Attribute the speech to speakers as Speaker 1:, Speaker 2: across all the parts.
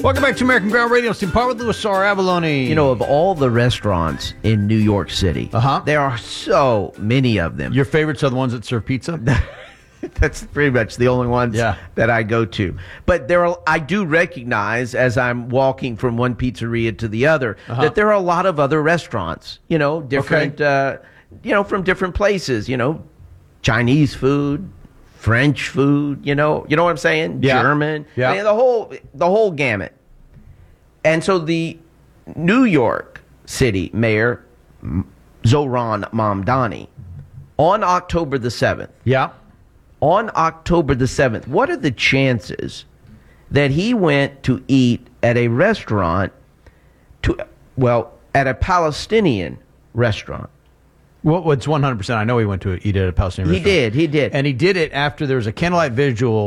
Speaker 1: Welcome back to American Ground Radio. Steve Part with Louis R. Avalone.
Speaker 2: You know, of all the restaurants in New York City, there are so many of them.
Speaker 1: Your favorites are the ones that serve pizza?
Speaker 2: That's pretty much the only ones that I go to. But I do recognize, as I'm walking from one pizzeria to the other, that there are a lot of other restaurants, different, from different places, Chinese food, French food, you know what I'm saying?
Speaker 1: Yeah.
Speaker 2: German,
Speaker 1: Yeah.
Speaker 2: the whole gamut. And so the New York City Mayor, Zohran Mamdani, on October the 7th, on October the 7th, what are the chances that he went to eat at a restaurant, at a Palestinian restaurant?
Speaker 1: Well, it's 100%. I know he went to eat at a Palestinian restaurant.
Speaker 2: He did.
Speaker 1: And he did it after there was a candlelight vigil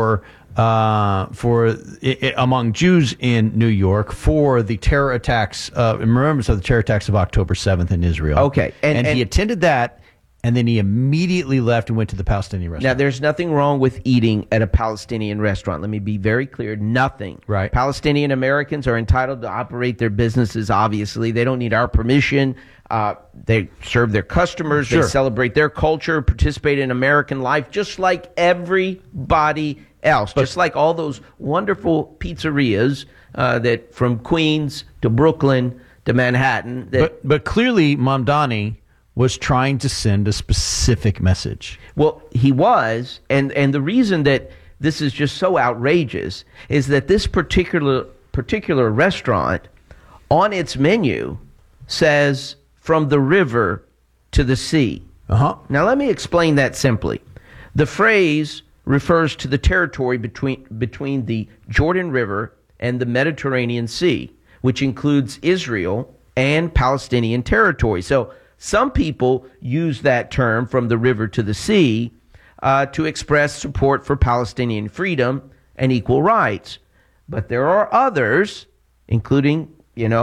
Speaker 1: among Jews in New York for the terror attacks, in remembrance of the terror attacks of October 7th in Israel.
Speaker 2: Okay.
Speaker 1: And he attended that, and then he immediately left and went to the Palestinian restaurant.
Speaker 2: Now, there's nothing wrong with eating at a Palestinian restaurant. Let me be very clear. Nothing.
Speaker 1: Right.
Speaker 2: Palestinian Americans are entitled to operate their businesses, obviously. They don't need our permission. They serve their customers.
Speaker 1: Sure.
Speaker 2: They celebrate their culture, participate in American life, just like everybody else. Just like all those wonderful pizzerias that from Queens to Brooklyn to Manhattan.
Speaker 1: But clearly, Mamdani was trying to send a specific message.
Speaker 2: Well, he was, and the reason that this is just so outrageous is that this particular restaurant on its menu says from the river to the sea. Now, let me explain that simply. The phrase refers to the territory between the Jordan River and the Mediterranean Sea, which includes Israel and Palestinian territory. So some people use that term, from the river to the sea, to express support for Palestinian freedom and equal rights. But there are others, including,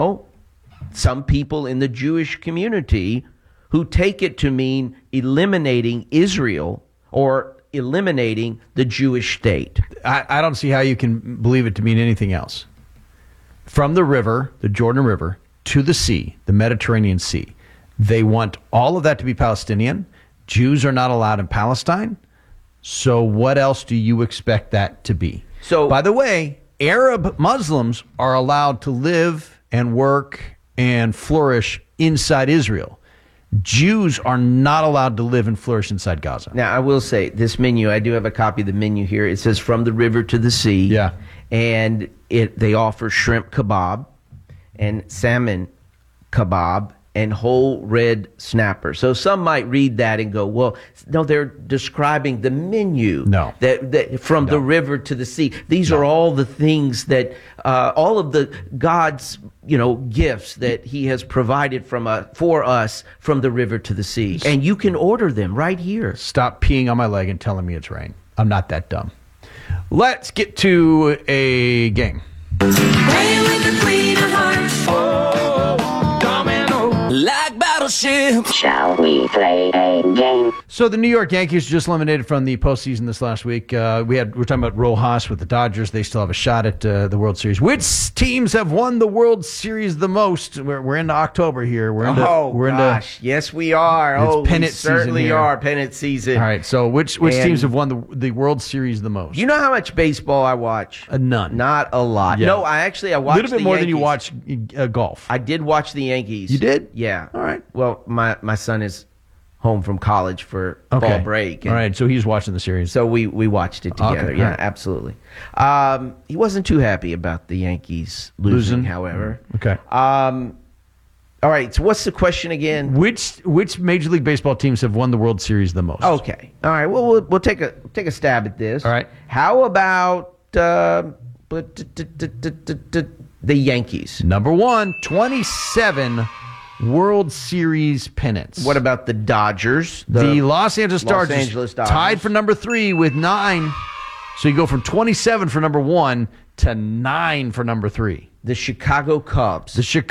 Speaker 2: some people in the Jewish community, who take it to mean eliminating Israel or eliminating the Jewish state.
Speaker 1: I don't see how you can believe it to mean anything else. From the river, the Jordan River, to the sea, the Mediterranean Sea. They want all of that to be Palestinian. Jews are not allowed in Palestine. So what else do you expect that to be? So, by the way, Arab Muslims are allowed to live and work and flourish inside Israel. Jews are not allowed to live and flourish inside Gaza.
Speaker 2: Now, I will say, this menu, I do have a copy of the menu here. It says from the river to the sea.
Speaker 1: Yeah.
Speaker 2: And they offer shrimp kebab and salmon kebab and whole red snapper. So some might read that and go, well, no, they're describing the menu.
Speaker 1: No.
Speaker 2: That from the river to the sea. These are all the things that, all of the God's, gifts that he has provided for us from the river to the sea. And you can order them right here.
Speaker 1: Stop peeing on my leg and telling me it's rain. I'm not that dumb. Let's get to a game.
Speaker 3: Play with the Queen of Hearts. Oh, domino. Like battleship.
Speaker 4: Shall we play a game?
Speaker 1: So the New York Yankees just eliminated from the postseason this last week. We're talking about Rojas with the Dodgers. They still have a shot at the World Series. Which teams have won the World Series the most? We're into October here.
Speaker 2: Yes, we are.
Speaker 1: It's pennant
Speaker 2: we certainly
Speaker 1: season here.
Speaker 2: are pennant season.
Speaker 1: All right. So which teams have won the World Series the most?
Speaker 2: You know how much baseball I watch?
Speaker 1: None.
Speaker 2: Not a lot.
Speaker 1: Yeah.
Speaker 2: No, I watched
Speaker 1: a little bit more
Speaker 2: Yankees.
Speaker 1: than you watch golf.
Speaker 2: I did watch the Yankees.
Speaker 1: You did?
Speaker 2: Yeah.
Speaker 1: All right.
Speaker 2: Well, my son is home from college for fall break.
Speaker 1: All right. So he's watching the series.
Speaker 2: So we watched it together.
Speaker 1: Okay.
Speaker 2: Yeah,
Speaker 1: All right.
Speaker 2: absolutely. He wasn't too happy about the Yankees losing. However.
Speaker 1: Okay.
Speaker 2: All right. So what's the question again?
Speaker 1: Which Major League Baseball teams have won the World Series the most?
Speaker 2: Okay. All right. Well, we'll take a stab at this.
Speaker 1: All right.
Speaker 2: How about the Yankees?
Speaker 1: Number one, 27 World Series pennants.
Speaker 2: What about the Dodgers?
Speaker 1: The Los Angeles Dodgers
Speaker 2: Dodgers.
Speaker 1: tied for number 3 with 9. So you go from 27 for number 1 to 9 for number 3.
Speaker 2: The Chicago Cubs.